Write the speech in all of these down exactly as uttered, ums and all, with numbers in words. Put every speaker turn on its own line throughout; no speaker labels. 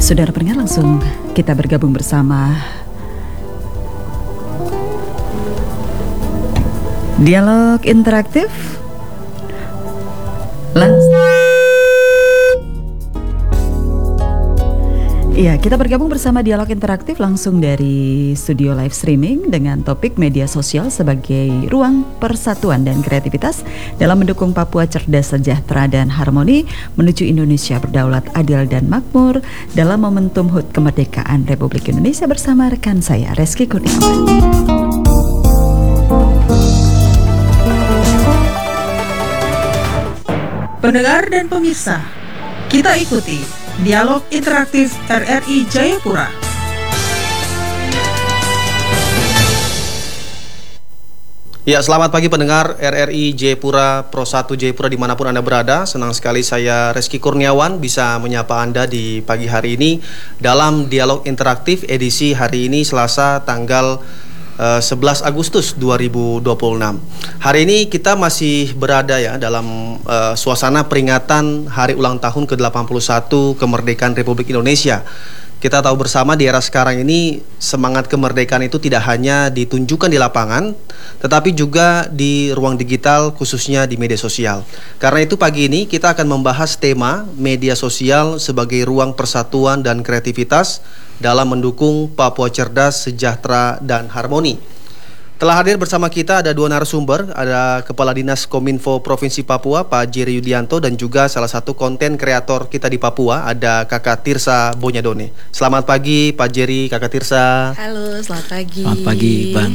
Saudara pendengar, langsung kita bergabung bersama Dialog Interaktif. Langsung. Iya, kita bergabung bersama Dialog Interaktif langsung dari studio live streaming dengan topik media sosial sebagai ruang persatuan dan kreativitas dalam mendukung Papua cerdas, sejahtera, dan harmoni menuju Indonesia berdaulat, adil, dan makmur dalam momentum H U T kemerdekaan Republik Indonesia bersama rekan saya Reski Kurniawan.
Pendengar dan pemirsa, kita ikuti Dialog Interaktif R R I Jayapura.
Ya, selamat pagi pendengar R R I Jayapura, Pro satu Jayapura dimanapun Anda berada. Senang sekali saya Reski Kurniawan bisa menyapa Anda di pagi hari ini dalam Dialog Interaktif edisi hari ini Selasa tanggal Uh, sebelas Agustus dua ribu dua puluh enam. Hari ini kita masih berada ya dalam uh, suasana peringatan hari ulang tahun ke delapan puluh satu kemerdekaan Republik Indonesia. Kita tahu bersama di era sekarang ini semangat kemerdekaan itu tidak hanya ditunjukkan di lapangan, tetapi juga di ruang digital khususnya di media sosial. Karena itu pagi ini kita akan membahas tema media sosial sebagai ruang persatuan dan kreativitas dalam mendukung Papua cerdas, sejahtera, dan harmoni. Telah hadir bersama kita ada dua narasumber, ada Kepala Dinas Kominfo Provinsi Papua, Pak Jerry Yudianto, dan juga salah satu konten kreator kita di Papua, ada Kakak Tirsa Bonyadone. Selamat pagi Pak Jerry, Kakak Tirsa.
Halo, selamat pagi.
Selamat pagi Bang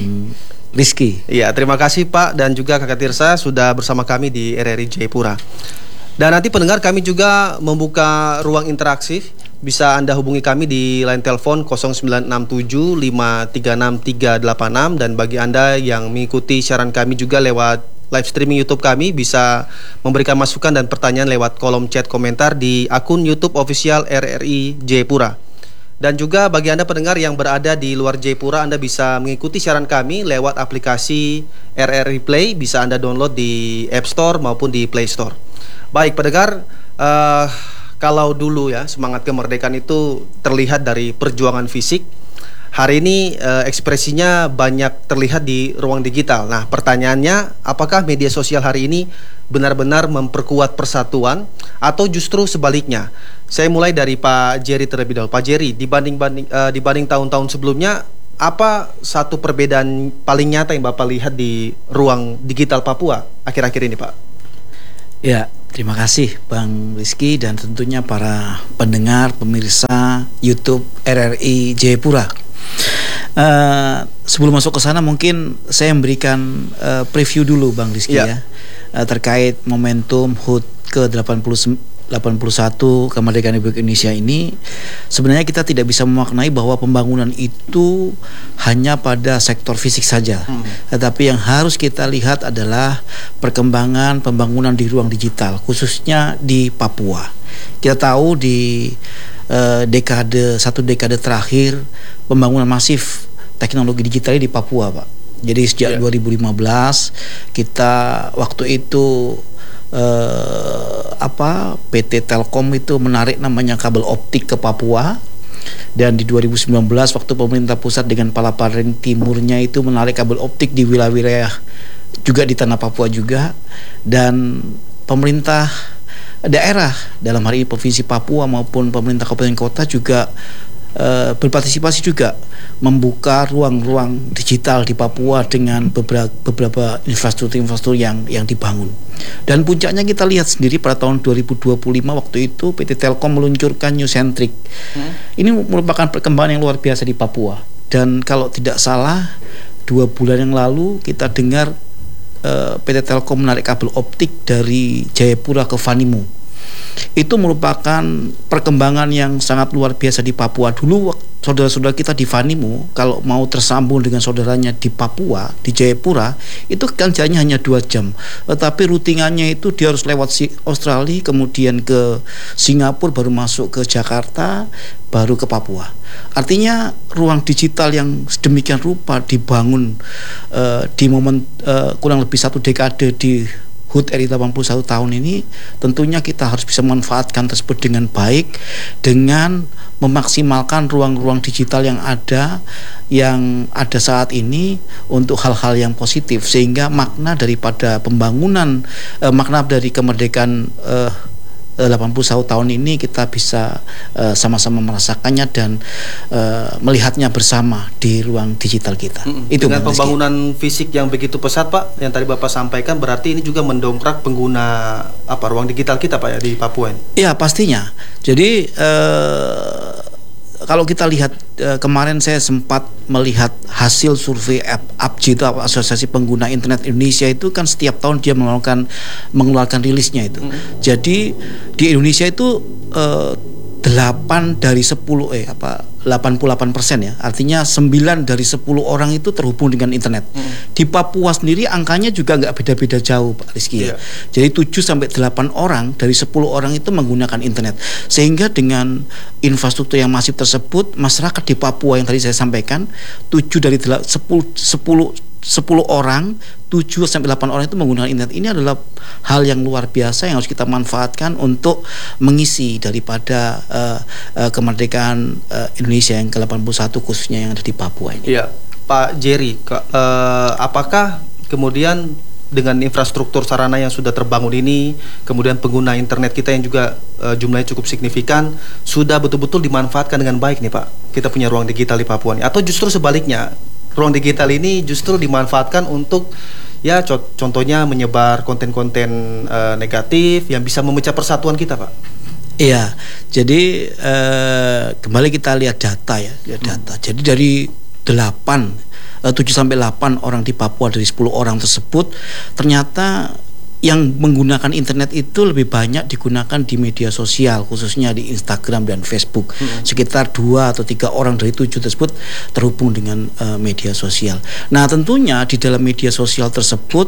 Rizky.
Iya, terima kasih Pak dan juga Kakak Tirsa sudah bersama kami di R R I Jayapura. Dan nanti pendengar kami juga membuka ruang interaksi. Bisa Anda hubungi kami di line telepon nol sembilan enam tujuh lima tiga enam tiga delapan enam, dan bagi Anda yang mengikuti siaran kami juga lewat live streaming YouTube kami bisa memberikan masukan dan pertanyaan lewat kolom chat komentar di akun YouTube official R R I Jayapura. Dan juga bagi Anda pendengar yang berada di luar Jayapura, Anda bisa mengikuti siaran kami lewat aplikasi R R I Play, bisa Anda download di App Store maupun di Play Store. Baik pendengar, uh, kalau dulu ya semangat kemerdekaan itu terlihat dari perjuangan fisik, hari ini e, ekspresinya banyak terlihat di ruang digital. Nah, pertanyaannya, apakah media sosial hari ini benar-benar memperkuat persatuan atau justru sebaliknya? Saya mulai dari Pak Jerry terlebih dahulu. Pak Jerry, dibanding banding, e, dibanding tahun-tahun sebelumnya, apa satu perbedaan paling nyata yang Bapak lihat di ruang digital Papua akhir-akhir ini, Pak?
Ya, terima kasih Bang Rizky dan tentunya para pendengar, pemirsa YouTube R R I Jayapura. Uh, sebelum masuk ke sana mungkin saya memberikan uh, preview dulu Bang Rizky ya, ya uh, terkait momentum H U T ke delapan puluh satu kemerdekaan Republik Indonesia ini. Sebenarnya kita tidak bisa memaknai bahwa pembangunan itu hanya pada sektor fisik saja, hmm. tetapi yang harus kita lihat adalah perkembangan pembangunan di ruang digital, khususnya di Papua. Kita tahu di uh, dekade satu dekade terakhir pembangunan masif teknologi digital di Papua, Pak. Jadi sejak yeah. dua ribu lima belas kita waktu itu uh, apa P T Telkom itu menarik namanya kabel optik ke Papua. Dan di dua ribu sembilan belas waktu pemerintah pusat dengan palaparing timurnya itu menarik kabel optik di wilayah-wilayah juga di tanah Papua juga, dan pemerintah daerah dalam hari ini Provinsi Papua maupun pemerintah kabupaten kota juga uh, berpartisipasi juga membuka ruang-ruang digital di Papua dengan beberapa, beberapa infrastruktur-infrastruktur yang yang dibangun. Dan puncaknya kita lihat sendiri pada tahun dua ribu dua puluh lima waktu itu P T Telkom meluncurkan New Centric. Hmm. Ini merupakan perkembangan yang luar biasa di Papua. Dan kalau tidak salah dua bulan yang lalu kita dengar uh, P T Telkom menarik kabel optik dari Jayapura ke Vanimo. Itu merupakan perkembangan yang sangat luar biasa di Papua. Dulu saudara-saudara kita di Vanimo kalau mau tersambung dengan saudaranya di Papua, di Jayapura, itu kan jalannya hanya dua jam. Tetapi routingannya itu dia harus lewat Australia, kemudian ke Singapura, baru masuk ke Jakarta, baru ke Papua. Artinya ruang digital yang sedemikian rupa dibangun uh, di momen uh, kurang lebih satu dekade di H H U T R I delapan puluh satu tahun ini, tentunya kita harus bisa memanfaatkan tersebut dengan baik, dengan memaksimalkan ruang-ruang digital yang ada yang ada saat ini untuk hal-hal yang positif, sehingga makna daripada pembangunan eh, makna dari kemerdekaan eh, delapan puluh satu tahun ini kita bisa uh, sama-sama merasakannya dan uh, melihatnya bersama di ruang digital kita.
Mm-hmm.
Itu
dengan pembangunan fisik yang begitu pesat, Pak, yang tadi Bapak sampaikan, berarti ini juga mendongkrak pengguna apa ruang digital kita, Pak, ya, di Papua ini.
Iya, pastinya. Jadi uh, kalau kita lihat uh, kemarin saya sempat melihat hasil survei A P J itu, Asosiasi Pengguna Internet Indonesia, itu kan setiap tahun dia mengeluarkan mengeluarkan rilisnya itu. Hmm. Jadi di Indonesia itu uh, delapan dari sepuluh eh apa delapan puluh delapan persen ya, artinya sembilan dari sepuluh orang itu terhubung dengan internet. Hmm. Di Papua sendiri angkanya juga nggak beda-beda jauh, Pak Rizky. Yeah. Jadi tujuh sampai delapan orang dari sepuluh orang itu menggunakan internet. Sehingga dengan infrastruktur yang masif tersebut, masyarakat di Papua yang tadi saya sampaikan, tujuh dari sepuluh sepuluh orang, tujuh sampai delapan orang itu menggunakan internet. Ini adalah hal yang luar biasa yang harus kita manfaatkan untuk mengisi daripada uh, uh, kemerdekaan uh, Indonesia yang ke delapan puluh satu, khususnya yang ada di Papua ini.
Iya, Pak Jerry, ke, uh, apakah kemudian dengan infrastruktur sarana yang sudah terbangun ini, kemudian pengguna internet kita yang juga uh, jumlahnya cukup signifikan, sudah betul-betul dimanfaatkan dengan baik nih, Pak, kita punya ruang digital di Papua ini? Atau justru sebaliknya, ruang digital ini justru dimanfaatkan untuk ya co- contohnya menyebar konten-konten uh, negatif yang bisa memecah persatuan kita, Pak?
Iya, jadi uh, kembali kita lihat data ya, lihat data. Hmm. Jadi dari delapan, tujuh sampai delapan orang di Papua dari sepuluh orang tersebut, ternyata yang menggunakan internet itu lebih banyak digunakan di media sosial, khususnya di Instagram dan Facebook. Hmm. Sekitar dua atau tiga orang dari tujuh tersebut terhubung dengan uh, media sosial. Nah, tentunya di dalam media sosial tersebut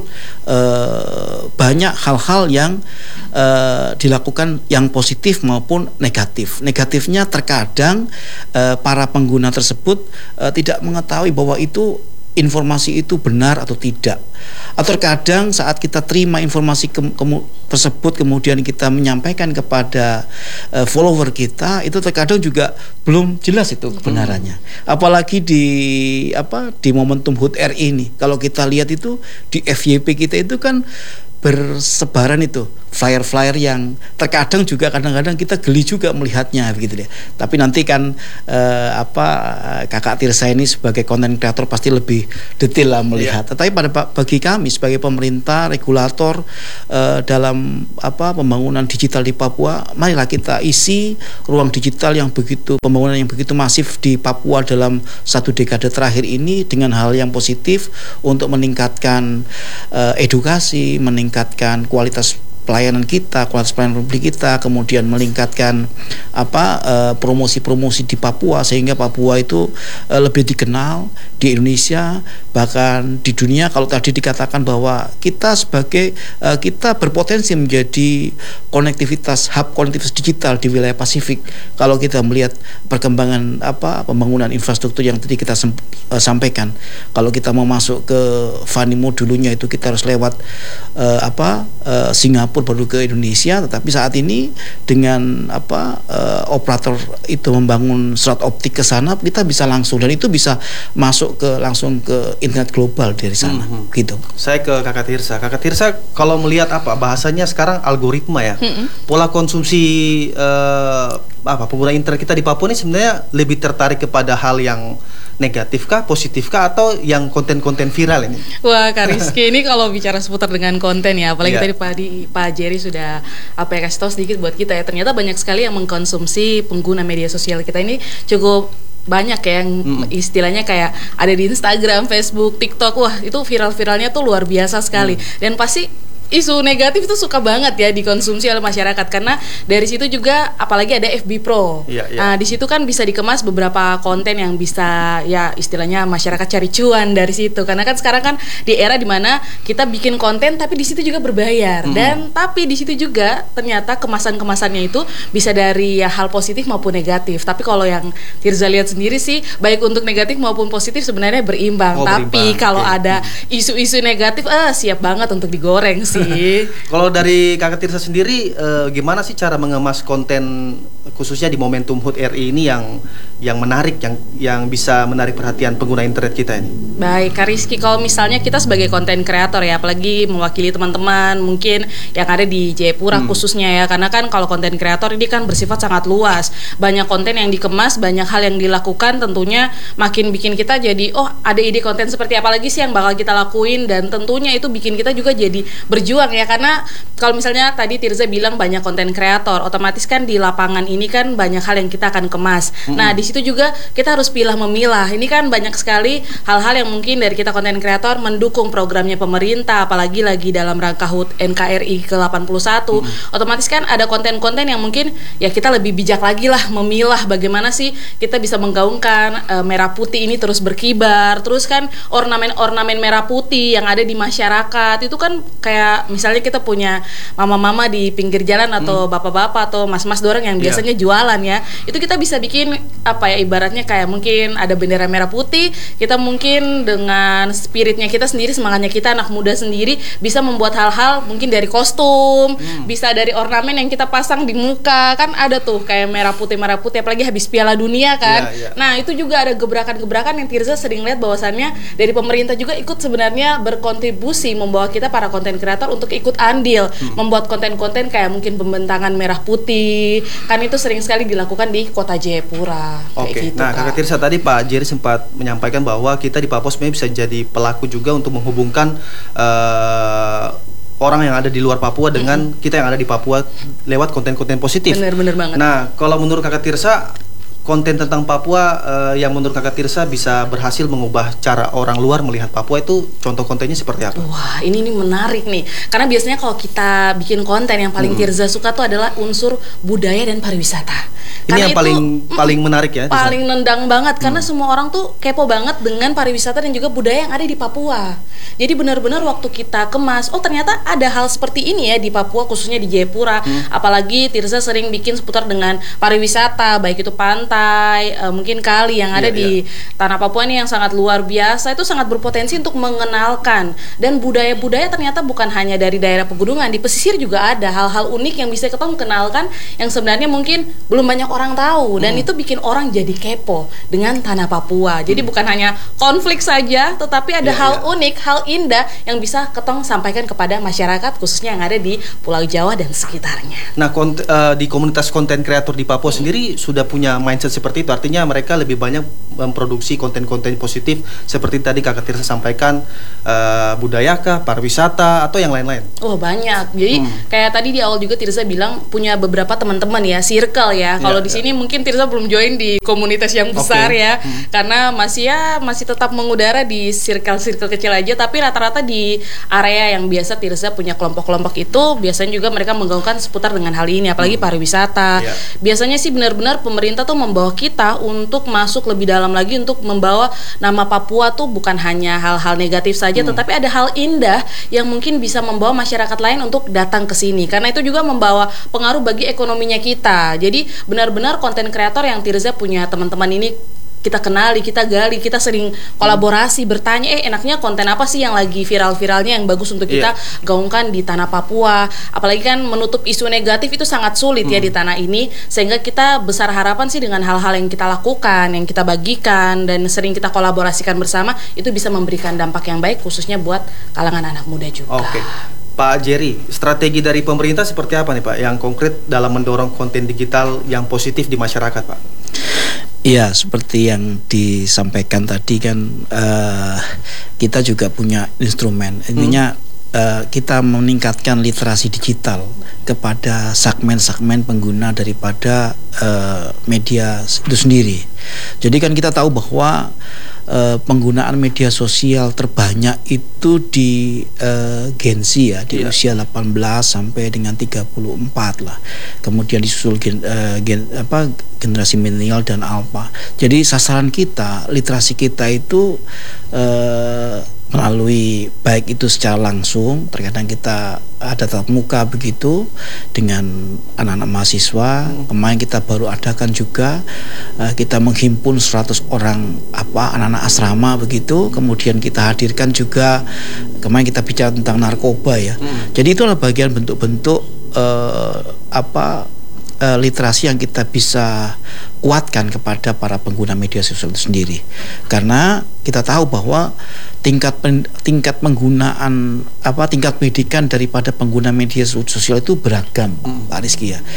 uh, banyak hal-hal yang uh, dilakukan yang positif maupun negatif. Negatifnya terkadang uh, para pengguna tersebut uh, tidak mengetahui bahwa itu informasi itu benar atau tidak. Atau terkadang saat kita terima informasi ke- ke- tersebut kemudian kita menyampaikan kepada uh, follower kita, itu terkadang juga belum jelas itu kebenarannya. Hmm. Apalagi di apa di momentum H U T R I ini, kalau kita lihat itu di F Y P kita itu kan bersebaran itu flyer-flyer yang terkadang juga kadang-kadang kita geli juga melihatnya begitu deh. Tapi nanti kan eh, apa Kakak Tirsa ini sebagai konten kreator pasti lebih detail lah melihat. Yeah. Tetapi pada bagi kami sebagai pemerintah regulator eh, dalam apa pembangunan digital di Papua, marilah kita isi ruang digital yang begitu pembangunan yang begitu masif di Papua dalam satu dekade terakhir ini dengan hal yang positif untuk meningkatkan eh, edukasi, meningkatkan meningkatkan kualitas pelayanan kita, kualitas pelayanan publik kita, kemudian meningkatkan apa uh, promosi-promosi di Papua sehingga Papua itu uh, lebih dikenal di Indonesia, bahkan di dunia. Kalau tadi dikatakan bahwa kita sebagai uh, kita berpotensi menjadi konektivitas hub konektivitas digital di wilayah Pasifik. Kalau kita melihat perkembangan apa pembangunan infrastruktur yang tadi kita sem- uh, sampaikan, kalau kita mau masuk ke Vanimo dulunya itu kita harus lewat uh, apa uh, Singapura baru ke Indonesia, tetapi saat ini dengan apa uh, operator itu membangun serat optik ke sana, kita bisa langsung, dan itu bisa masuk ke langsung ke internet global dari sana. Mm-hmm. Gitu.
Saya ke Kakak Tirsa. Kakak Tirsa, kalau melihat apa bahasanya sekarang algoritma ya, mm-hmm. pola konsumsi uh, apa pengguna internet kita di Papua ini sebenarnya lebih tertarik kepada hal yang negatifkah, positifkah, atau yang konten-konten viral ini?
Wah, Kak Rizky, ini kalau bicara seputar dengan konten ya, apalagi yeah. tadi Pak, di, Pak Jerry sudah apa ya kasih tahu sedikit buat kita ya. Ternyata banyak sekali yang mengkonsumsi pengguna media sosial kita ini cukup banyak ya yang mm. istilahnya kayak ada di Instagram, Facebook, TikTok. Wah, itu viral-viralnya tuh luar biasa sekali. Mm. Dan pasti isu negatif itu suka banget ya dikonsumsi oleh masyarakat, karena dari situ juga apalagi ada F B Pro. Yeah, yeah. Nah, di situ kan bisa dikemas beberapa konten yang bisa ya istilahnya masyarakat cari cuan dari situ. Karena kan sekarang kan di era dimana kita bikin konten tapi di situ juga berbayar. Mm. Dan tapi di situ juga ternyata kemasan-kemasannya itu bisa dari ya hal positif maupun negatif. Tapi kalau yang Tirza lihat sendiri sih baik untuk negatif maupun positif sebenarnya berimbang. Oh, tapi kalau okay. ada isu-isu negatif, eh siap banget untuk digoreng sih. sih.
Kalau dari Kakak Tirza sendiri, eh, gimana sih cara mengemas konten khususnya di momentum H U T R I ini yang yang menarik, yang yang bisa menarik perhatian pengguna internet kita ini?
Baik, Kak Rizky, kalau misalnya kita sebagai konten kreator ya, apalagi mewakili teman-teman mungkin yang ada di Jayapura hmm. khususnya ya, karena kan kalau konten kreator ini kan bersifat sangat luas, banyak konten yang dikemas, banyak hal yang dilakukan, tentunya makin bikin kita jadi oh ada ide konten seperti apa lagi sih yang bakal kita lakuin, dan tentunya itu bikin kita juga jadi berjuang ya, karena kalau misalnya tadi Tirza bilang banyak konten kreator, otomatis kan di lapangan ini kan banyak hal yang kita akan kemas. Hmm. Nah di situ juga kita harus pilih memilah. Ini kan banyak sekali hal-hal yang mungkin dari kita konten kreator mendukung programnya pemerintah, apalagi lagi dalam rangka H U T N K R I ke delapan puluh satu. Hmm. Otomatis kan ada konten-konten yang mungkin ya kita lebih bijak lagi lah memilah bagaimana sih kita bisa menggaungkan uh, merah putih ini terus berkibar. Terus kan ornamen-ornamen merah putih yang ada di masyarakat itu kan kayak misalnya kita punya mama-mama di pinggir jalan atau hmm. bapak-bapak atau mas-mas dorang yang biasanya yeah. jualan ya, itu kita bisa bikin apa ya, ibaratnya kayak mungkin ada bendera merah putih, kita mungkin dengan spiritnya kita sendiri, semangatnya kita anak muda sendiri bisa membuat hal-hal mungkin dari kostum, hmm. bisa dari ornamen yang kita pasang di muka, kan ada tuh kayak merah putih merah putih apalagi habis Piala Dunia kan. Yeah, yeah. Nah itu juga ada gebrakan-gebrakan yang Tirza sering lihat bahwasannya dari pemerintah juga ikut sebenarnya berkontribusi membawa kita para konten kreator untuk ikut andil hmm. membuat konten-konten kayak mungkin pembentangan merah putih, kan itu sering sekali dilakukan di kota Jayapura.
Oke, okay.
gitu,
nah Kakak Tirza tadi Pak Jerry sempat menyampaikan bahwa kita di Papua sebenarnya bisa jadi pelaku juga untuk menghubungkan uh, orang yang ada di luar Papua dengan mm-hmm. kita yang ada di Papua lewat konten-konten positif.
Benar-benar banget.
Nah, kalau menurut Kakak Tirza, konten tentang Papua uh, yang menurut Kakak Tirza bisa berhasil mengubah cara orang luar melihat Papua itu contoh kontennya seperti apa?
Wah, ini ini menarik nih. Karena biasanya kalau kita bikin konten yang paling hmm. Tirza suka tuh adalah unsur budaya dan pariwisata.
Ini
karena
yang
itu,
paling mm, paling menarik ya.
Paling nendang banget karena hmm. semua orang tuh kepo banget dengan pariwisata dan juga budaya yang ada di Papua. Jadi benar-benar waktu kita kemas, oh ternyata ada hal seperti ini ya di Papua, khususnya di Jayapura. Hmm. Apalagi Tirza sering bikin seputar dengan pariwisata, baik itu pantai, uh, mungkin kali yang ada yeah, di yeah. tanah Papua ini yang sangat luar biasa, itu sangat berpotensi untuk mengenalkan. Dan budaya-budaya ternyata bukan hanya dari daerah pegunungan, di pesisir juga ada hal-hal unik yang bisa kita kenalkan yang sebenarnya mungkin belum banyak orang tahu, dan hmm. itu bikin orang jadi kepo dengan tanah Papua. Jadi hmm. bukan hanya konflik saja, tetapi ada yeah, hal yeah. unik, hal indah yang bisa ketong sampaikan kepada masyarakat khususnya yang ada di Pulau Jawa dan sekitarnya.
Nah, kont- uh, di komunitas konten kreator di Papua hmm. sendiri sudah punya mindset seperti itu, artinya mereka lebih banyak memproduksi konten-konten positif seperti tadi Kakak Tirza sampaikan, uh, budayakah, pariwisata atau yang lain-lain? Oh
banyak. Jadi hmm. kayak tadi di awal juga Tirza bilang punya beberapa teman-teman ya, circle ya. Kalau yeah, di sini yeah. mungkin Tirza belum join di komunitas yang besar okay. ya, hmm. karena masih ya masih tetap mengudara di circle-circle kecil aja. Tapi rata-rata di area yang biasa Tirza punya kelompok-kelompok itu biasanya juga mereka menggaungkan seputar dengan hal ini, apalagi hmm. pariwisata. Yeah. Biasanya sih benar-benar pemerintah tuh membawa kita untuk masuk lebih dalam lagi untuk membawa nama Papua tuh bukan hanya hal-hal negatif saja, hmm. tetapi ada hal indah yang mungkin bisa membawa masyarakat lain untuk datang ke sini. Karena itu juga membawa pengaruh bagi ekonominya kita. Jadi benar-benar konten kreator yang Tirza punya teman-teman ini kita kenali, kita gali, kita sering kolaborasi, bertanya, eh enaknya konten apa sih yang lagi viral-viralnya yang bagus untuk kita yeah. gaungkan di tanah Papua. Apalagi kan menutup isu negatif itu sangat sulit hmm. ya di tanah ini, sehingga kita besar harapan sih dengan hal-hal yang kita lakukan, yang kita bagikan dan sering kita kolaborasikan bersama, itu bisa memberikan dampak yang baik khususnya buat kalangan anak muda juga.
Oke. Okay. Pak Jerry, strategi dari pemerintah seperti apa nih Pak yang konkret dalam mendorong konten digital yang positif di masyarakat Pak?
Iya, seperti yang disampaikan tadi kan uh, kita juga punya instrumen. Intinya hmm. uh, kita meningkatkan literasi digital kepada segmen-segmen pengguna daripada uh, media itu sendiri. Jadi kan kita tahu bahwa uh, penggunaan media sosial terbanyak itu di uh, Gen Z ya, di yeah. usia delapan belas sampai dengan tiga puluh empat lah. Kemudian disusul gen, uh, gen apa generasi milenial dan alpha. Jadi sasaran kita, literasi kita itu uh, melalui baik itu secara langsung, terkadang kita ada tatap muka begitu dengan anak-anak mahasiswa. Kemarin kita baru adakan juga uh, kita menghimpun seratus orang apa anak-anak asrama begitu, kemudian kita hadirkan juga kemarin kita bicara tentang narkoba ya. Hmm. Jadi itu adalah bagian bentuk-bentuk uh, apa uh, literasi yang kita bisa kuatkan kepada para pengguna media sosial itu sendiri. Karena kita tahu bahwa tingkat pen, tingkat penggunaan apa tingkat pendidikan daripada pengguna media sosial itu beragam, hmm. Pak Rizky ya.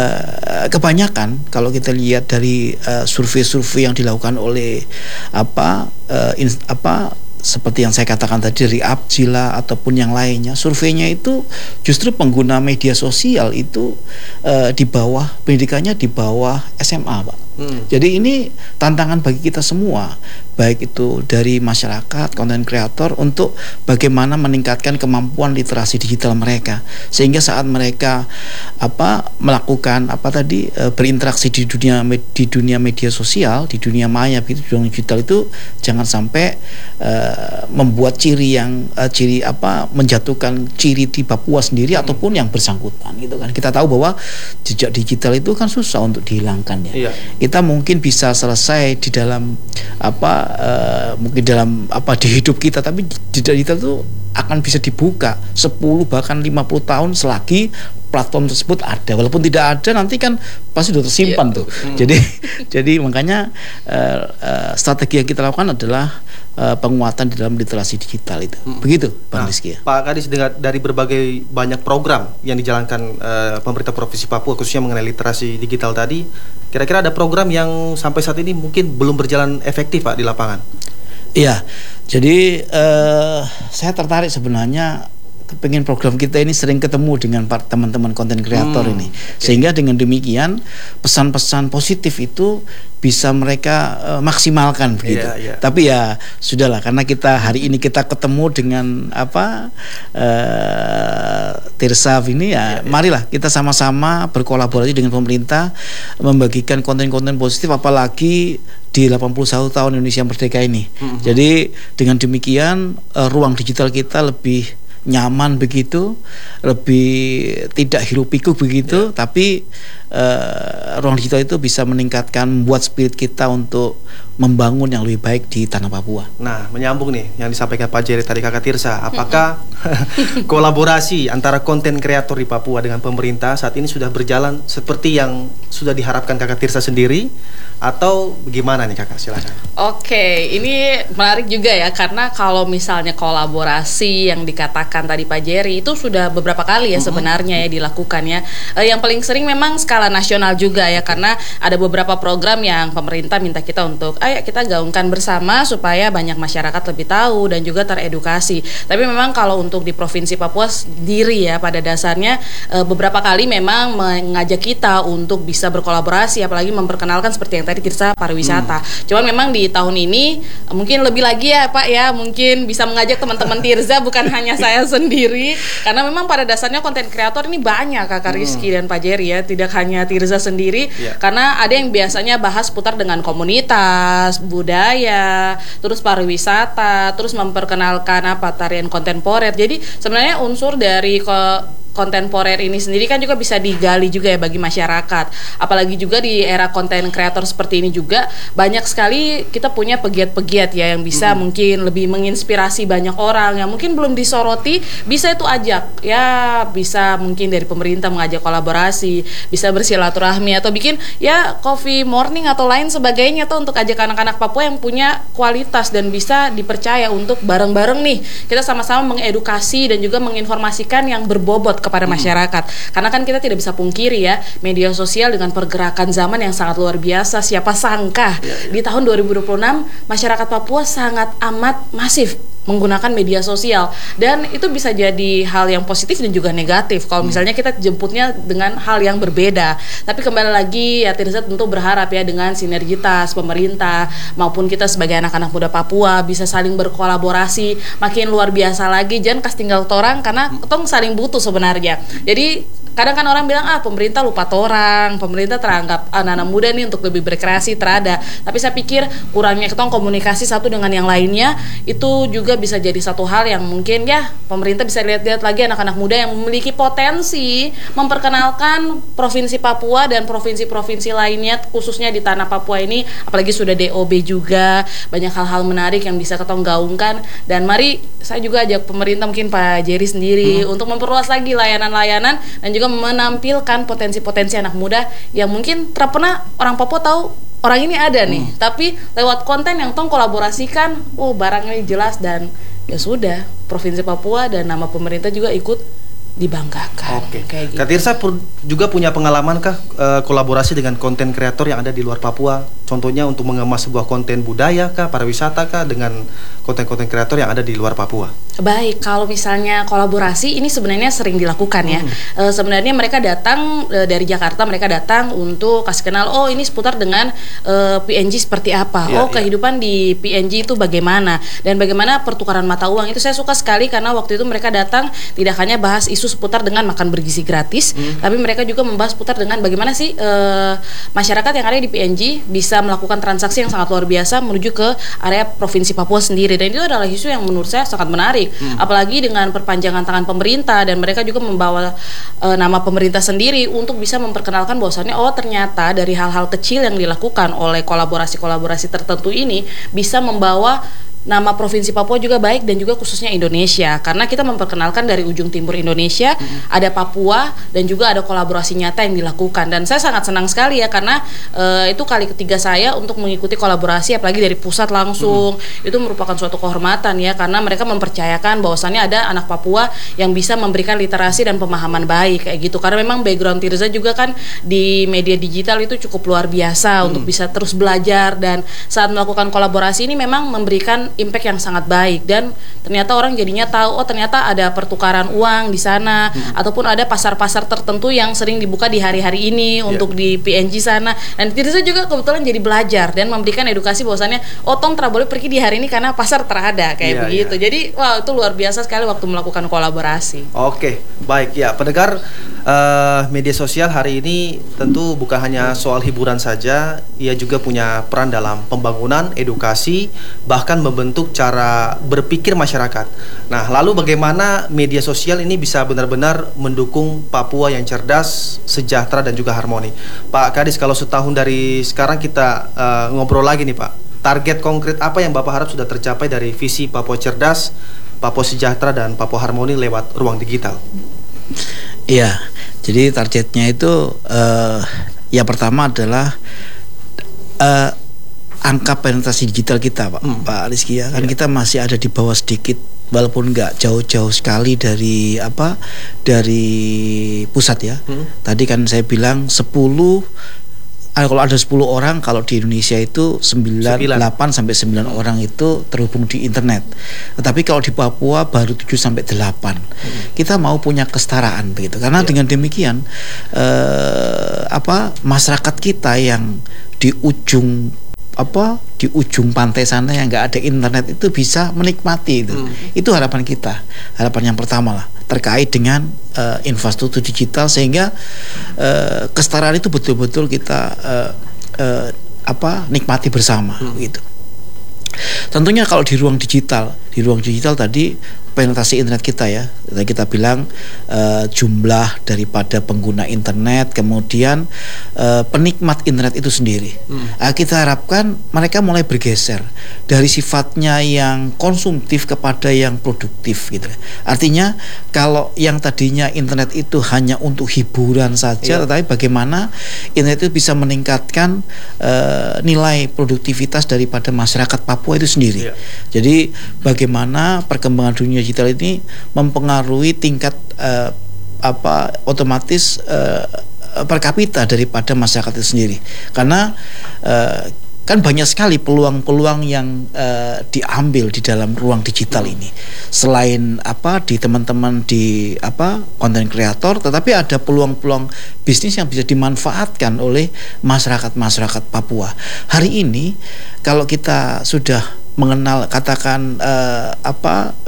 Uh, kebanyakan kalau kita lihat dari uh, survei-survei yang dilakukan oleh apa uh, in, apa seperti yang saya katakan tadi dari Apjila ataupun yang lainnya, surveinya itu justru pengguna media sosial itu uh, di bawah pendidikannya di bawah S M A, Pak. Hmm. Jadi ini tantangan bagi kita semua, baik itu dari masyarakat, konten kreator, untuk bagaimana meningkatkan kemampuan literasi digital mereka, sehingga saat mereka apa melakukan apa tadi e, berinteraksi di dunia di dunia media sosial, di dunia maya, begitu, di dunia digital itu jangan sampai e, membuat ciri yang e, ciri apa menjatuhkan ciri di Papua sendiri hmm. ataupun yang bersangkutan, gitu kan. Kita tahu bahwa jejak digital itu kan susah untuk dihilangkan ya. Iya. Kita mungkin bisa selesai di dalam apa uh, mungkin dalam apa di hidup kita, tapi jejak digital itu akan bisa dibuka sepuluh bahkan lima puluh tahun selagi platform tersebut ada. Walaupun tidak ada nanti kan pasti sudah tersimpan yeah. tuh. Hmm. Jadi jadi makanya uh, uh, strategi yang kita lakukan adalah uh, penguatan di dalam literasi digital itu. Hmm. Begitu, Bang
nah,
Rizky.
Pak Kadis, dari berbagai banyak program yang dijalankan uh, pemerintah Provinsi Papua khususnya mengenai literasi digital tadi, kira-kira ada program yang sampai saat ini mungkin belum berjalan efektif, Pak, di lapangan?
Iya. Jadi uh, saya tertarik sebenarnya pengen program kita ini sering ketemu dengan teman-teman konten kreator hmm, ini, okay. Sehingga dengan demikian pesan-pesan positif itu bisa mereka uh, maksimalkan begitu. Yeah, yeah. Tapi ya sudahlah, karena kita hari ini kita ketemu dengan apa uh, Tirsa ini ya, yeah, yeah. Marilah kita sama-sama berkolaborasi dengan pemerintah membagikan konten-konten positif, apalagi di delapan puluh satu tahun Indonesia Merdeka ini. Mm-hmm. Jadi dengan demikian uh, ruang digital kita lebih nyaman begitu, lebih tidak hiruk-pikuk begitu, yeah. Tapi uh, ruang digital itu bisa meningkatkan, membuat spirit kita untuk membangun yang lebih baik di tanah Papua.
Nah, menyambung nih yang disampaikan Pak Jerry tadi, Kakak Tirsa, apakah kolaborasi antara konten kreator di Papua dengan pemerintah saat ini sudah berjalan seperti yang sudah diharapkan Kakak Tirsa sendiri, atau bagaimana nih, Kakak? Silakan.
Oke, ini menarik juga ya, karena kalau misalnya kolaborasi yang dikatakan tadi Pak Jerry itu sudah beberapa kali ya sebenarnya ya dilakukan ya. E, yang paling sering memang skala nasional juga ya, karena ada beberapa program yang pemerintah minta kita untuk ayo kita gaungkan bersama supaya banyak masyarakat lebih tahu dan juga teredukasi. Tapi memang kalau untuk di Provinsi Papua sendiri ya, pada dasarnya e, beberapa kali memang mengajak kita untuk bisa berkolaborasi, apalagi memperkenalkan seperti yang tadi Tirsa pariwisata. Hmm. Cuman memang di tahun ini mungkin lebih lagi ya Pak ya, mungkin bisa mengajak teman-teman Tirza bukan hanya saya sendiri, karena memang pada dasarnya konten kreator ini banyak, Kakak Rizky hmm. dan Pak Jerry ya, tidak hanya Tirza sendiri, yeah. Karena ada yang biasanya bahas putar dengan komunitas, budaya, terus pariwisata, terus memperkenalkan apa tarian kontemporer. Jadi sebenarnya unsur dari ko- kontemporer ini sendiri kan juga bisa digali juga ya bagi masyarakat. Apalagi juga di era konten kreator seperti ini juga banyak sekali kita punya pegiat-pegiat ya yang bisa mm-hmm. mungkin lebih menginspirasi banyak orang yang mungkin belum disoroti, bisa itu ajak ya, bisa mungkin dari pemerintah mengajak kolaborasi, bisa bersilaturahmi atau bikin ya coffee morning atau lain sebagainya tuh untuk ajak anak-anak Papua yang punya kualitas dan bisa dipercaya untuk bareng-bareng nih kita sama-sama mengedukasi dan juga menginformasikan yang berbobot kepada masyarakat. Hmm. Karena kan kita tidak bisa pungkiri ya, media sosial dengan pergerakan zaman yang sangat luar biasa, siapa sangka ya, ya. Di tahun dua ribu dua puluh enam masyarakat Papua sangat amat masif menggunakan media sosial, dan itu bisa jadi hal yang positif dan juga negatif kalau misalnya kita jemputnya dengan hal yang berbeda. Tapi kembali lagi ya, Tirza tentu berharap ya dengan sinergitas pemerintah maupun kita sebagai anak-anak muda Papua bisa saling berkolaborasi makin luar biasa lagi, jangan kas tinggal torang karena tong saling butuh sebenarnya sebenarnya. Jadi kadang kan orang bilang ah pemerintah lupa orang, pemerintah teranggap anak-anak muda nih untuk lebih berkreasi terada. Tapi saya pikir kurangnya ketong komunikasi satu dengan yang lainnya itu juga bisa jadi satu hal yang mungkin ya pemerintah bisa lihat-lihat lagi anak-anak muda yang memiliki potensi memperkenalkan provinsi Papua dan provinsi-provinsi lainnya khususnya di tanah Papua ini, apalagi sudah D O B juga, banyak hal-hal menarik yang bisa ketong gaungkan. Dan mari saya juga ajak pemerintah mungkin Pak Jerry sendiri hmm. untuk memperluas lagi layanan-layanan dan juga menampilkan potensi-potensi anak muda yang mungkin terpernah orang Papua tahu orang ini ada nih, hmm. tapi lewat konten yang tong kolaborasikan, oh barang ini jelas dan ya sudah provinsi Papua dan nama pemerintah juga ikut dibanggakan.
Oke.
Kayak gitu.
Kak Tirsa juga punya pengalaman kah uh, kolaborasi dengan konten kreator yang ada di luar Papua? Contohnya untuk mengemas sebuah konten budaya kah, pariwisata kah dengan konten-konten kreator yang ada di luar Papua?
Baik, kalau misalnya kolaborasi ini sebenarnya sering dilakukan ya. Hmm. E, sebenarnya mereka datang e, dari Jakarta, mereka datang untuk kasih kenal. Oh ini seputar dengan e, P N G seperti apa? Ya, oh kehidupan ya. Di P N G itu bagaimana? Dan bagaimana pertukaran mata uang? Itu saya suka sekali karena waktu itu mereka datang tidak hanya bahas isu seputar dengan makan bergizi gratis, hmm. tapi mereka juga membahas seputar dengan bagaimana sih e, masyarakat yang ada di P N G bisa melakukan transaksi yang sangat luar biasa menuju ke area provinsi Papua sendiri. Dan itu adalah isu yang menurut saya sangat menarik. Hmm. Apalagi dengan perpanjangan tangan pemerintah dan mereka juga membawa e, nama pemerintah sendiri untuk bisa memperkenalkan bahwasannya oh ternyata dari hal-hal kecil yang dilakukan oleh kolaborasi-kolaborasi tertentu ini bisa membawa nama provinsi Papua juga baik dan juga khususnya Indonesia karena kita memperkenalkan dari ujung timur Indonesia mm-hmm. ada Papua dan juga ada kolaborasi nyata yang dilakukan dan saya sangat senang sekali ya karena e, itu kali ketiga saya untuk mengikuti kolaborasi apalagi dari pusat langsung mm-hmm. itu merupakan suatu kehormatan ya karena mereka mempercayakan bahwasannya ada anak Papua yang bisa memberikan literasi dan pemahaman baik kayak gitu karena memang background Tirza juga kan di media digital itu cukup luar biasa mm-hmm. untuk bisa terus belajar dan saat melakukan kolaborasi ini memang memberikan impact yang sangat baik dan ternyata orang jadinya tahu oh ternyata ada pertukaran uang di sana hmm. ataupun ada pasar-pasar tertentu yang sering dibuka di hari-hari ini yeah. untuk di P N G sana dan Tirza juga kebetulan jadi belajar dan memberikan edukasi bahwasannya oh tong tra boleh pergi di hari ini karena pasar terada kayak yeah, begitu yeah. jadi wow itu luar biasa sekali waktu melakukan kolaborasi.
Oke baik ya pendengar uh, media sosial hari ini tentu bukan hanya soal hiburan saja, ia juga punya peran dalam pembangunan, edukasi bahkan membentuk untuk cara berpikir masyarakat. Nah, lalu bagaimana media sosial ini bisa benar-benar mendukung Papua yang cerdas, sejahtera dan juga harmoni? Pak Kadis, kalau setahun dari sekarang kita uh, ngobrol lagi nih Pak, target konkret apa yang Bapak harap sudah tercapai dari visi Papua cerdas, Papua sejahtera dan Papua harmoni lewat ruang digital?
Iya, jadi targetnya itu uh, yang pertama adalah uh, angka penetrasi digital kita Pak, hmm. Pak Rizky ya kan yeah. kita masih ada di bawah sedikit walaupun nggak jauh-jauh sekali dari apa dari pusat ya. Hmm. Tadi kan saya bilang sepuluh kalau ada sepuluh orang kalau di Indonesia itu sembilan, delapan sampai sembilan orang itu terhubung di internet. Tetapi kalau di Papua baru tujuh sampai delapan. Hmm. Kita mau punya kesetaraan begitu. Karena yeah. dengan demikian eh, apa masyarakat kita yang di ujung apa di ujung pantai sana yang nggak ada internet itu bisa menikmati itu. Hmm. Itu harapan kita. Harapan yang pertama lah terkait dengan uh, infrastruktur digital sehingga uh, kesetaraan itu betul-betul kita uh, uh, apa nikmati bersama hmm. gitu. Tentunya kalau di ruang digital, di ruang digital tadi penetrasi internet kita ya, kita bilang uh, jumlah daripada pengguna internet, kemudian uh, penikmat internet itu sendiri. Hmm. Uh, kita harapkan mereka mulai bergeser dari sifatnya yang konsumtif kepada yang produktif gitu. Artinya kalau yang tadinya internet itu hanya untuk hiburan saja, yeah. tetapi bagaimana internet itu bisa meningkatkan uh, nilai produktivitas daripada masyarakat Papua itu sendiri. Yeah. Jadi bagaimana perkembangan dunia digital ini mempengaruhi tingkat uh, apa otomatis uh, per kapita daripada masyarakat itu sendiri karena uh, kan banyak sekali peluang-peluang yang uh, diambil di dalam ruang digital ini selain apa di teman-teman di apa konten kreator tetapi ada peluang-peluang bisnis yang bisa dimanfaatkan oleh masyarakat-masyarakat Papua. Hari ini kalau kita sudah mengenal katakan uh, apa uh,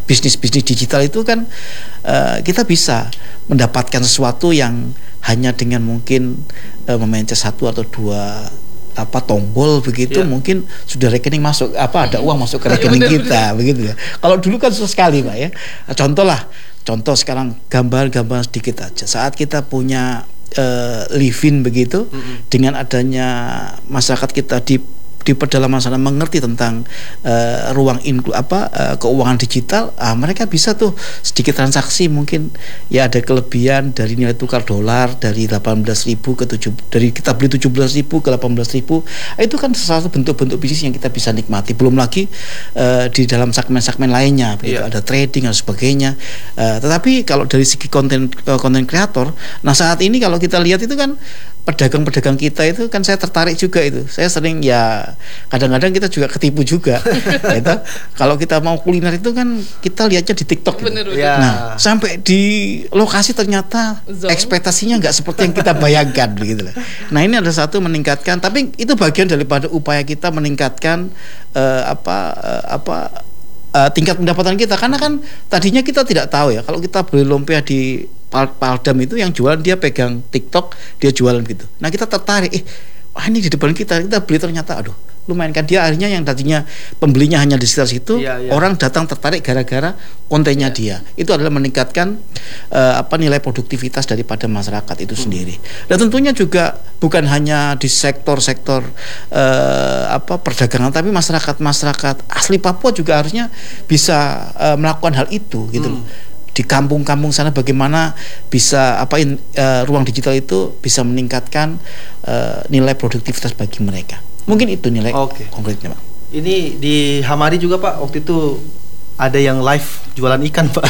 bisnis-bisnis digital itu kan uh, kita bisa mendapatkan sesuatu yang hanya dengan mungkin uh, memencet satu atau dua apa tombol begitu, yeah. mungkin sudah rekening masuk apa ada uang masuk ke rekening kita begitu ya. Kalau dulu kan susah sekali Pak ya. Contoh lah, contoh sekarang gambar-gambar sedikit aja. Saat kita punya uh, living begitu, mm-hmm. dengan adanya masyarakat kita di di pedalaman sana mengerti tentang uh, ruang inklu apa uh, keuangan digital, ah, mereka bisa tuh sedikit transaksi mungkin ya ada kelebihan dari nilai tukar dolar dari delapan belas ribu ke tujuh dari kita beli tujuh belas ribu ke delapan belas ribu, itu kan salah satu bentuk-bentuk bisnis yang kita bisa nikmati. Belum lagi uh, di dalam segmen-segmen lainnya begitu, yeah. ada trading dan sebagainya. Uh, tetapi kalau dari segi konten uh, konten kreator, nah saat ini kalau kita lihat itu kan pedagang-pedagang kita itu kan saya tertarik juga itu. Saya sering ya kadang-kadang kita juga ketipu juga. Gitu. Kalau kita mau kuliner itu kan kita lihatnya di TikTok. Gitu.
Bener,
ya.
Nah, sampai di lokasi ternyata Zone. ekspektasinya nggak seperti yang kita bayangkan begitu lah. Nah, ini ada satu meningkatkan, tapi itu bagian daripada upaya kita meningkatkan uh, apa uh, apa uh, tingkat pendapatan kita, karena kan tadinya kita tidak tahu ya kalau kita beli lumpia di Paldam itu yang jualan dia pegang TikTok, dia jualan gitu. Nah kita tertarik, eh wah ini di depan kita, kita beli ternyata aduh lumayan kan, dia akhirnya yang tadinya pembelinya hanya di sekitar situ, ya, ya. orang datang tertarik gara-gara kontennya ya. dia. Itu adalah meningkatkan uh, apa nilai produktivitas daripada masyarakat itu hmm. sendiri. Dan tentunya juga bukan hanya di sektor-sektor uh, apa perdagangan, tapi masyarakat-masyarakat asli Papua juga harusnya bisa uh, melakukan hal itu gitu loh. Hmm. Di kampung-kampung sana bagaimana bisa apa in, uh, ruang digital itu bisa meningkatkan uh, nilai produktivitas bagi mereka. Mungkin itu nilai okay. konkretnya Pak.
Ini di Hamari juga Pak, waktu itu ada yang live jualan ikan Pak.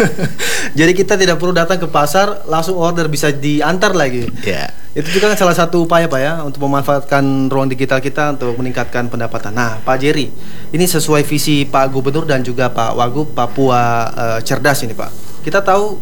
Jadi kita tidak perlu datang ke pasar, langsung order bisa diantar lagi.
Yeah.
Itu juga kan salah satu upaya Pak ya untuk memanfaatkan ruang digital kita untuk meningkatkan pendapatan. Nah Pak Jerry, ini sesuai visi Pak Gubernur dan juga Pak Wagub Papua uh, Cerdas ini Pak. Kita tahu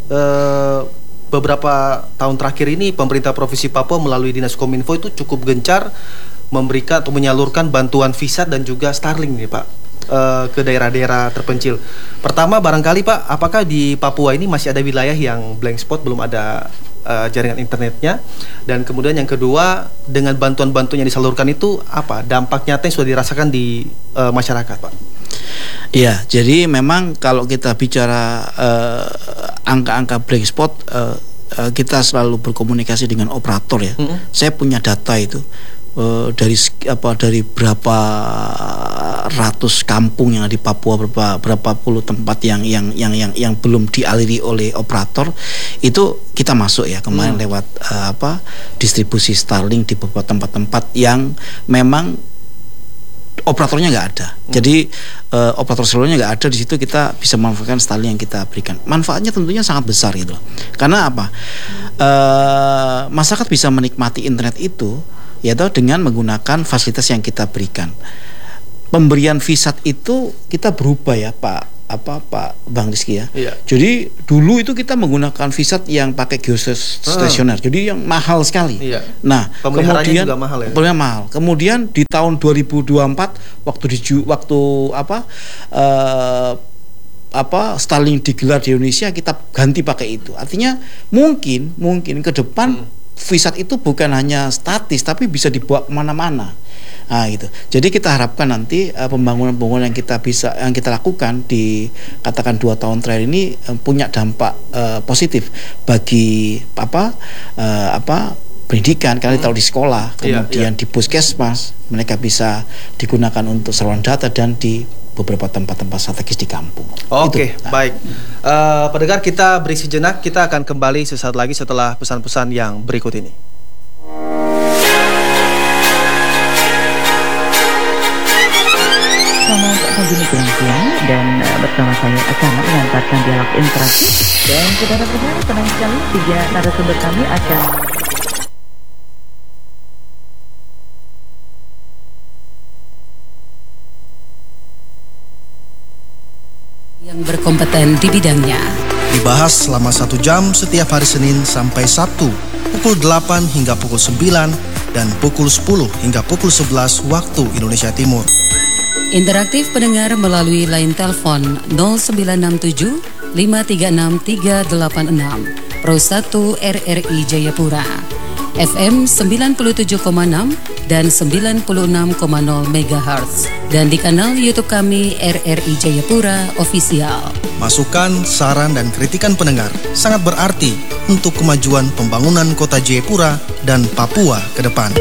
uh, beberapa tahun terakhir ini pemerintah Provinsi Papua melalui Dinas Kominfo itu cukup gencar memberikan atau menyalurkan bantuan visa dan juga Starlink nih Pak uh, ke daerah-daerah terpencil. Pertama barangkali Pak, apakah di Papua ini masih ada wilayah yang blank spot, belum ada Uh, jaringan internetnya? Dan kemudian yang kedua, dengan bantuan-bantuan yang disalurkan itu apa dampak nyata yang sudah dirasakan di uh, masyarakat Pak?
Iya, jadi memang kalau kita bicara uh, angka-angka blank spot, uh, uh, kita selalu berkomunikasi dengan operator ya. Mm-hmm. Saya punya data itu. Uh, dari apa dari berapa ratus kampung yang ada di Papua, berapa berapa puluh tempat yang yang yang yang yang belum dialiri oleh operator itu kita masuk ya kemarin hmm. lewat uh, apa distribusi Starlink di beberapa tempat-tempat yang memang operatornya nggak ada. Hmm. Jadi uh, operator selulernya nggak ada, di situ kita bisa memanfaatkan Starlink yang kita berikan. Manfaatnya tentunya sangat besar gitu loh. Karena apa? Uh, masyarakat bisa menikmati internet itu yaitu dengan menggunakan fasilitas yang kita berikan. Pemberian visa itu kita berubah ya Pak apa Pak Bang Rizky ya. Iya. Jadi dulu itu kita menggunakan visa yang pakai geostasioner. Ah. Jadi yang mahal sekali. Iya. Nah, kemudian juga mahal ya. mahal. Kemudian di tahun dua ribu dua puluh empat waktu di waktu apa uh, apa Starlink digelar di Indonesia, kita ganti pakai itu. Artinya mungkin mungkin ke depan hmm. Visat itu bukan hanya statis tapi bisa dibawa kemana-mana. Nah, gitu. Jadi kita harapkan nanti uh, pembangunan-pembangunan yang kita bisa yang kita lakukan di katakan dua tahun terakhir ini uh, punya dampak uh, positif bagi apa uh, apa pendidikan. Karena tahu di sekolah, kemudian yeah, yeah. di puskesmas mereka bisa digunakan untuk saluran data dan di beberapa tempat-tempat strategis di kampung.
Oke, nah. baik. Uh, pendengar, kita beri sejenak, kita akan kembali sesaat lagi setelah pesan-pesan yang berikut ini.
Selamat pagi menjelang siang, dan uh, bersama saya akan mengantarkan dialog interaktif. Dan saudara-saudara, tenang sekali, tiga narasumber kami akan
yang berkompeten di bidangnya.
Dibahas selama satu jam setiap hari Senin sampai Sabtu, pukul delapan hingga pukul sembilan dan pukul sepuluh hingga pukul sebelas waktu Indonesia Timur.
Interaktif pendengar melalui line telepon nol sembilan enam tujuh lima tiga enam tiga delapan enam Pro satu R R I Jayapura, F M sembilan puluh tujuh koma enam dan sembilan puluh enam koma nol megahertz, dan di kanal YouTube kami R R I Jayapura Official.
Masukan, saran, dan kritikan pendengar sangat berarti untuk kemajuan pembangunan kota Jayapura dan Papua ke depan.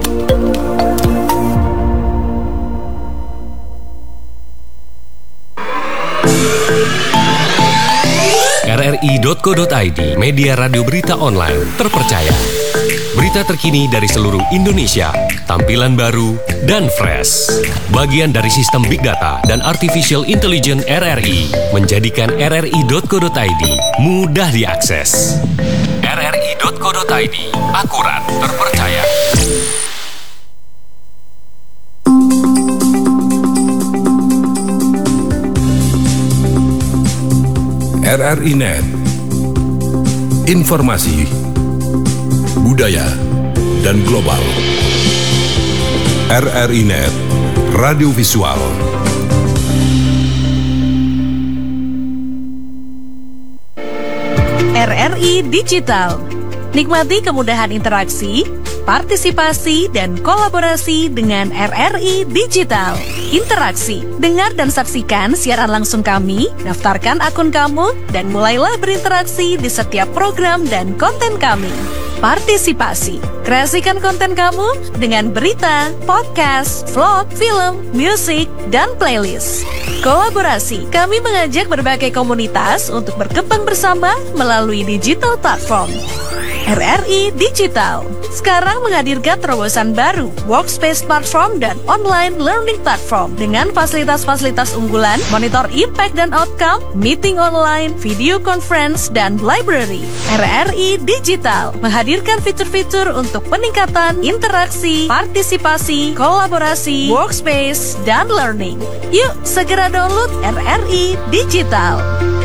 R R I titik co titik I D, media radio berita online terpercaya. Berita terkini dari seluruh Indonesia, tampilan baru dan fresh. Bagian dari sistem Big Data dan Artificial Intelligence R R I menjadikan R R I titik co titik I D mudah diakses. R R I titik co titik I D, akurat, terpercaya.
R R I Net, informasi, budaya, dan global. R R I Net, radio visual.
R R I Digital, nikmati kemudahan interaksi, partisipasi, dan kolaborasi dengan R R I Digital. Interaksi, dengar dan saksikan siaran langsung kami, daftarkan akun kamu, dan mulailah berinteraksi di setiap program dan konten kami. Partisipasi, kreasikan konten kamu dengan berita, podcast, vlog, film, musik, dan playlist. Kolaborasi, kami mengajak berbagai komunitas untuk berkembang bersama melalui digital platform. R R I Digital sekarang menghadirkan terobosan baru, workspace platform dan online learning platform dengan fasilitas-fasilitas unggulan, monitor impact dan outcome, meeting online, video conference, dan library. R R I Digital menghadirkan fitur-fitur untuk peningkatan interaksi, partisipasi, kolaborasi, workspace, dan learning. Yuk segera download R R I Digital.